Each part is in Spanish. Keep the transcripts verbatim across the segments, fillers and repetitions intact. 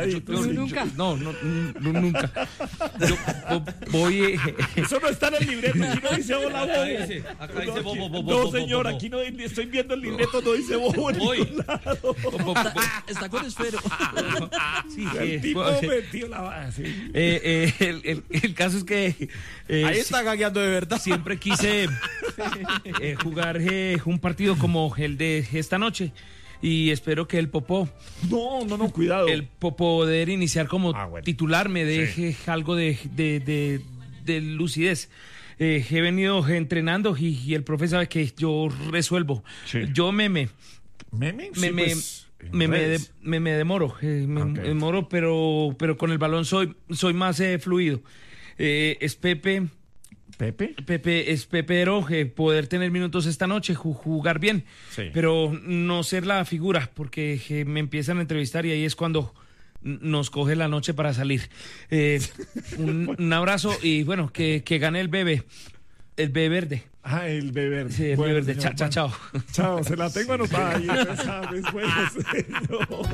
yo, yo, yo, nunca. Yo, no, no, no, nunca. Yo voy. Eh, Eso no está en el libreto. Aquí no dice hola, bobo. Acá dice, acá dice bobo, bobo, No, bobo, señor, bobo. aquí no estoy viendo el libreto, no dice bobo en Voy. ningún lado. Está con esfero. sí, El eh, tipo eh, metió la base. eh, eh, el, el, el caso es que eh, Ahí está gagueando de verdad. siempre quise eh, jugar eh, un partido como el de esta noche. Y espero que el Popó, No, no, no, cuidado. el Popó poder iniciar como Ah, bueno. titular me deje algo de, de, de, de lucidez. Eh, he venido entrenando y, y el profe sabe que yo resuelvo. Sí. Yo me me ¿Meme? me, Sí, me, pues, en me, me, de- redes. me- me demoro, eh, me, Ok. me demoro, pero, pero con el balón soy, soy más eh, fluido. Eh, es Pepe, ¿Pepe? Pepe, es Pepero, eh, poder tener minutos esta noche, ju- jugar bien, Sí. pero no ser la figura, porque eh, me empiezan a entrevistar y ahí es cuando n- nos coge la noche para salir. Eh, un, un abrazo y bueno, que, que gane el bebé, el bebé verde. Ah, el bebé. Sí, el Bueno, bebé verde. señor, Chao, chao, bueno. chao. Chao, se la tengo anotada ahí. usted sabe, bueno, señor.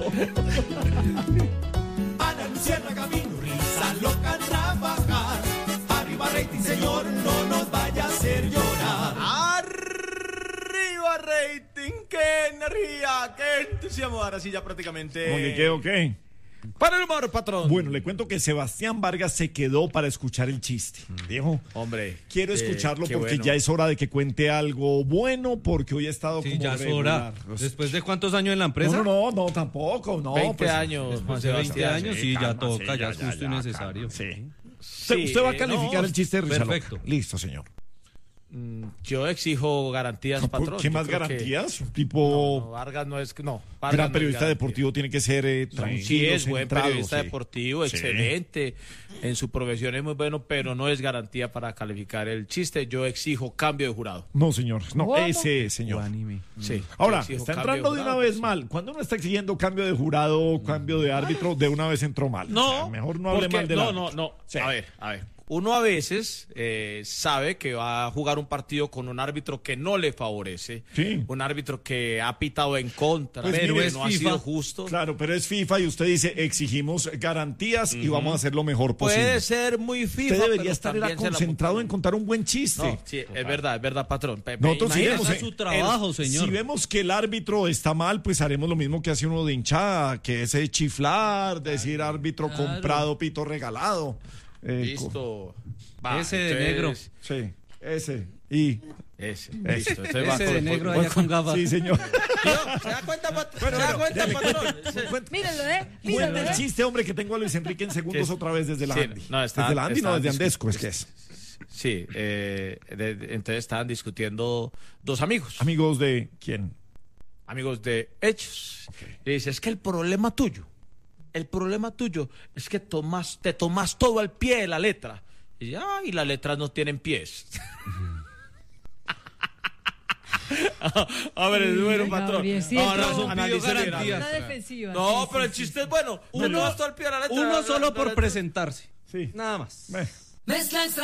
Ana Luciana Camino, risa loca trabajar. Arriba rating, señor, no nos vaya a hacer llorar. Arriba rating, qué energía, qué entusiasmo. Ahora sí ya prácticamente. ¿Cómo qué o qué? Para el humor, patrón. Bueno, le cuento que Sebastián Vargas se quedó para escuchar el chiste. Dijo, Hombre, quiero eh, escucharlo qué porque bueno. ya es hora de que cuente algo bueno porque hoy ha estado Sí, como ya es regular. hora. Después de cuántos años en la empresa. No, no, no, no, tampoco, no. veinte pues, años, Juan Después de veinte Sebastián. años, sí, ya calma, toca, sí, ya es justo y necesario. calma, sí. Sí, usted, usted va a eh, calificar no, el chiste de risa perfecto. loca. Listo, señor. Mm, Yo exijo garantías, patrón. ¿Qué Yo más creo que- garantías? Un No, tipo no, Vargas no es. No, Vargas gran no es periodista garantía. deportivo tiene que ser eh, tranquilo, Sí, es buen centrado, periodista sí. deportivo, Sí. excelente. En su profesión es muy bueno, pero no es garantía para calificar el chiste. Yo exijo cambio de jurado. No, señor. No, ¿Cómo? ese señor. Sí. Ahora, yo exijo está cambio de entrando de una jurado, vez sí. mal. Cuando uno está exigiendo cambio de jurado, cambio de árbitro, de una vez entró mal. No, O sea, mejor no hable porque- mal del No, árbitro. no, no. Sí. A ver, a ver. Uno a veces eh, sabe que va a jugar un partido con un árbitro que no le favorece. Sí. Un árbitro que ha pitado en contra, Pues pero mire, no ha es FIFA. sido justo. Claro, pero es FIFA y usted dice exigimos garantías y vamos a hacer lo mejor posible. Puede ser muy FIFA. Usted debería pero estar era también se la concentrado monta- en contar un buen chiste. No, sí, es verdad, es verdad, patrón. Pepe, Nosotros imagínese- iremos, Haga su trabajo, señor. Si vemos que el árbitro está mal, pues haremos lo mismo que hace uno de hinchada, que es eh, chiflar, decir árbitro Claro. comprado, pito regalado. Eh, Listo. Va, Ese de entonces- negro. co- Sí, ese. Y. Ese, listo. Entonces va Ese con- de negro voy- allá con gafas. Sí, señor. Yo, ¿Se da cuenta, patrón? ¿Se da cuenta, patrón? Mírenlo, ¿eh? Bueno, Mírenlo, el ¿eh? chiste, hombre, que tengo a Luis Enrique en segundos Sí. otra vez desde la Sí, Andy. no, está- desde la Andy, no está desde discu- Andesco, es que es. Sí, eh, de- de- entonces estaban discutiendo dos amigos, Amigos de quién. amigos de hechos. Y dice, es que el problema tuyo, el problema tuyo es que tomas, te tomas todo al pie de la letra. Y dice, ay, las letras no tienen pies. A ver, es bueno, Ay, patrón. Gabriel, sí, No, no, entró. eso analice bien. Garantías. Una defensiva. No, sí, pero sí, el sí. chiste es bueno. Te Uno- tomas todo al pie de la letra. Uno la- solo la por letra- presentarse. Sí. Nada más. Eh. Mezcla extra